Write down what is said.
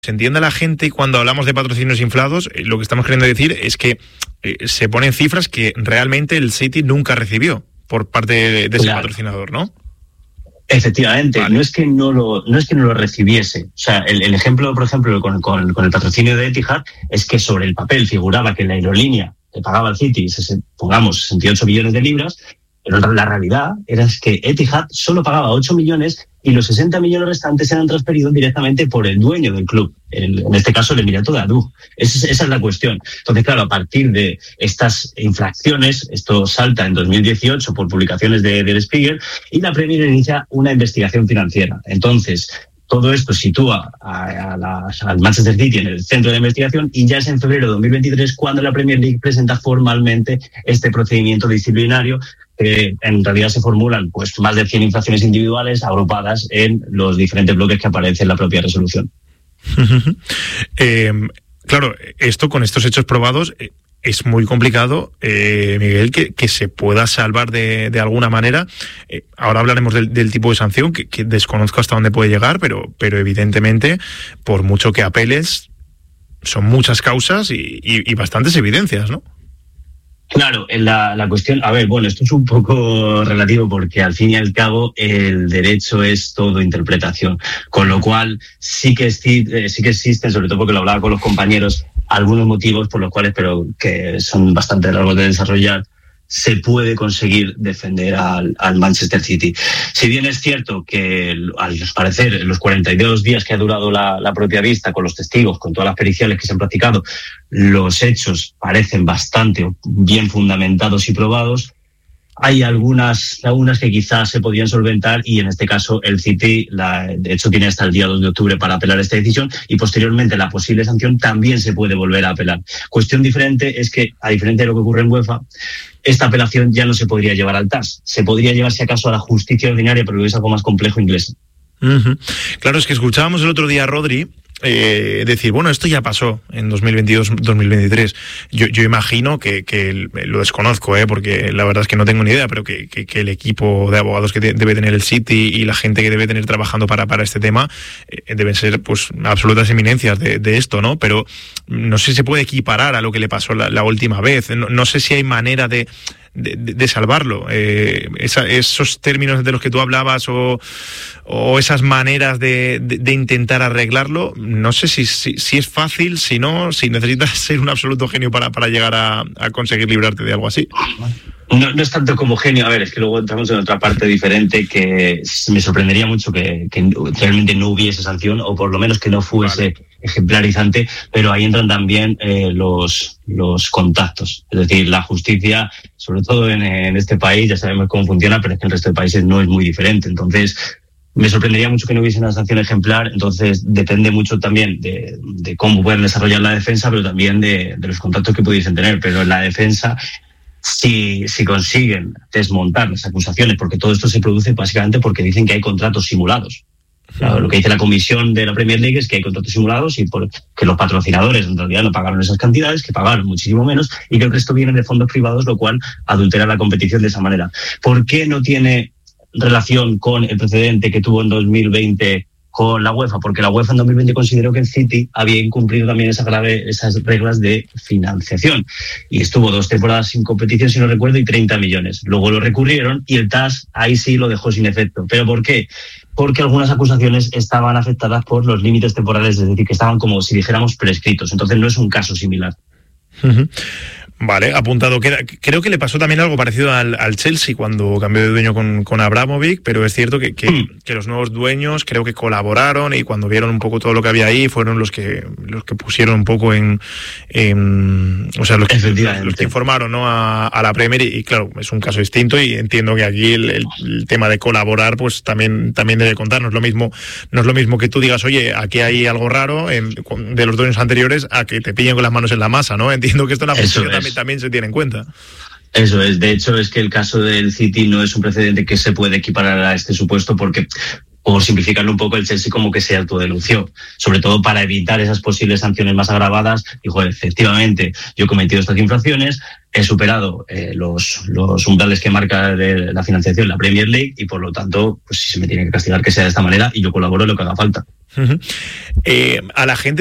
Se entiende a la gente cuando hablamos de patrocinios inflados, lo que estamos queriendo decir es que se ponen cifras que realmente el City nunca recibió por parte de ese patrocinador, ¿no? Efectivamente, vale. no es que no lo recibiese. O sea, el ejemplo, por ejemplo, con el patrocinio de Etihad, es que sobre el papel figuraba que la aerolínea le pagaba al City, pongamos, 68 millones de libras, pero la realidad era que Etihad solo pagaba 8 millones y los 60 millones restantes eran transferidos directamente por el dueño del club, en este caso el Emirato de Abu. Esa es la cuestión. Entonces, claro, a partir de estas infracciones, esto salta en 2018 por publicaciones de Der Spiegel y la Premier inicia una investigación financiera. Entonces, todo esto sitúa al Manchester City en el centro de investigación y ya es en febrero de 2023 cuando la Premier League presenta formalmente este procedimiento disciplinario que en realidad se formulan pues más de 100 infracciones individuales agrupadas en los diferentes bloques que aparecen en la propia resolución. Claro, esto con estos hechos probados es muy complicado, Miguel, que se pueda salvar de alguna manera. Ahora hablaremos del tipo de sanción, que desconozco hasta dónde puede llegar, pero evidentemente, por mucho que apeles, son muchas causas y bastantes evidencias, ¿no? Claro, la cuestión, esto es un poco relativo porque al fin y al cabo el derecho es todo interpretación, con lo cual sí que existen, sobre todo porque lo hablaba con los compañeros, algunos motivos por los cuales, pero que son bastante largos de desarrollar, se puede conseguir defender al Manchester City. Si bien es cierto que, al parecer, en los 42 días que ha durado la propia vista, con los testigos, con todas las periciales que se han practicado, los hechos parecen bastante bien fundamentados y probados, hay algunas lagunas que quizás se podrían solventar y en este caso el City, de hecho, tiene hasta el día 2 de octubre para apelar esta decisión y posteriormente la posible sanción también se puede volver a apelar. Cuestión diferente es que, a diferencia de lo que ocurre en UEFA, esta apelación ya no se podría llevar al TAS. Se podría llevar, si acaso, a la justicia ordinaria, pero es algo más complejo inglés. Uh-huh. Claro, es que escuchábamos el otro día a Rodri decir, bueno, esto ya pasó en 2022-2023. Yo imagino que lo desconozco, porque la verdad es que no tengo ni idea, pero que el equipo de abogados que debe tener el City y la gente que debe tener trabajando para este tema deben ser pues absolutas eminencias de esto, ¿no? Pero no sé si se puede equiparar a lo que le pasó la última vez. No sé si hay manera de salvarlo. Esos términos de los que tú hablabas o esas maneras de intentar arreglarlo, no sé si es fácil, si necesitas ser un absoluto genio para llegar a conseguir librarte de algo así. No es tanto como genio, es que luego entramos en otra parte diferente que me sorprendería mucho que realmente no hubiese sanción o por lo menos que no fuese ejemplarizante, pero ahí entran también los contactos, es decir, la justicia, sobre todo en este país, ya sabemos cómo funciona, pero es que en el resto de países no es muy diferente, entonces me sorprendería mucho que no hubiese una sanción ejemplar, entonces depende mucho también de cómo pueden desarrollar la defensa, pero también de los contactos que pudiesen tener, pero en la defensa si consiguen desmontar las acusaciones, porque todo esto se produce básicamente porque dicen que hay contratos simulados. Claro, lo que dice la comisión de la Premier League es que hay contratos simulados y que los patrocinadores en realidad no pagaron esas cantidades, que pagaron muchísimo menos y que el resto viene de fondos privados, lo cual adultera la competición de esa manera. ¿Por qué no tiene relación con el precedente que tuvo en 2020 con la UEFA? Porque la UEFA en 2020 consideró que el City había incumplido también esas reglas de financiación y estuvo 2 temporadas sin competición, si no recuerdo, y 30 millones. Luego lo recurrieron y el TAS ahí sí lo dejó sin efecto. ¿Pero por qué? Porque algunas acusaciones estaban afectadas por los límites temporales, es decir, que estaban como si dijéramos prescritos. Entonces no es un caso similar. Uh-huh. Vale, apuntado queda. Creo que le pasó también algo parecido al Chelsea cuando cambió de dueño con Abramovich, pero es cierto que los nuevos dueños creo que colaboraron y cuando vieron un poco todo lo que había ahí fueron los que pusieron un poco o sea, los que informaron, ¿no? a la Premier y claro, es un caso distinto y entiendo que aquí el tema de colaborar pues también debe contar. No es lo mismo que tú digas, oye, aquí hay algo raro de los dueños anteriores a que te pillen con las manos en la masa, ¿no? Entiendo que esto en la función también se tiene en cuenta. Eso es. De hecho, es que el caso del City no es un precedente que se puede equiparar a este supuesto porque, por simplificarlo un poco, el Chelsea como que se autodenunció, sobre todo para evitar esas posibles sanciones más agravadas. Dijo, efectivamente, yo he cometido estas infracciones, he superado los umbrales que marca la financiación la Premier League y por lo tanto, pues si se me tiene que castigar que sea de esta manera y yo colaboro en lo que haga falta. A la gente